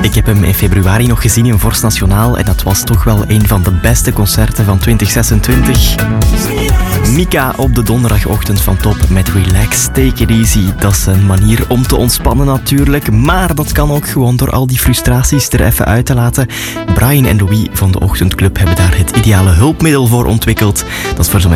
Ik heb hem in februari nog gezien in Vorst Nationaal en dat was toch wel een van de beste concerten van 2026. Mika op de donderdagochtend van Top met Relax, Take It Easy. Dat is een manier om te ontspannen natuurlijk, maar dat kan ook gewoon door al die frustraties er even uit te laten. Brian en Louis van de Ochtendclub hebben daar het ideale hulpmiddel voor ontwikkeld. Dat is voor zo'n